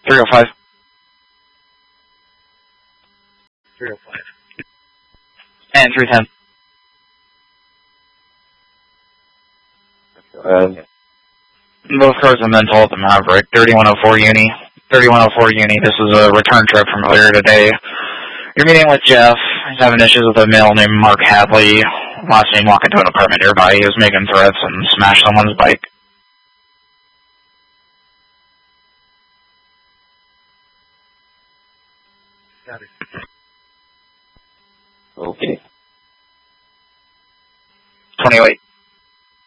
305. 305. And 310. Both cars have been told at the Maverick. 3104 Uni. 3104 Uni. This is a return trip from earlier today. You're meeting with Jeff. He's having issues with a male named Mark Hadley. Last name walked into an apartment nearby. He was making threats and smashed someone's bike. Got it. Okay. 28.